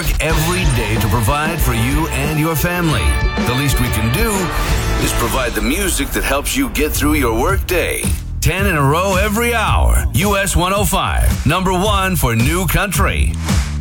work every day to provide for you and your family. The least we can do is provide the music that helps you get through your workday. 10 in a row every hour. US 105, number one for new country.